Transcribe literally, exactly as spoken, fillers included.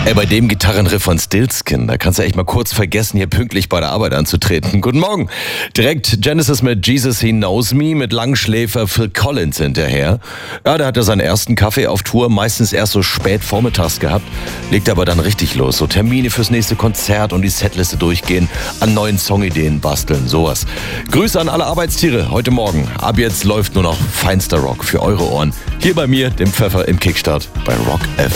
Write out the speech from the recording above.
Ey, bei dem Gitarrenriff von Stillskin, da kannst du echt mal kurz vergessen, hier pünktlich bei der Arbeit anzutreten. Guten Morgen. Direkt Genesis mit Jesus He Knows Me, mit Langschläfer Phil Collins hinterher. Ja, da hat er seinen ersten Kaffee auf Tour, meistens erst so spät vormittags gehabt, legt aber dann richtig los. So Termine fürs nächste Konzert und die Setliste durchgehen, an neuen Songideen basteln, sowas. Grüße an alle Arbeitstiere heute Morgen. Ab jetzt läuft nur noch feinster Rock für eure Ohren. Hier bei mir, dem Pfeffer im Kickstart bei Rock F M.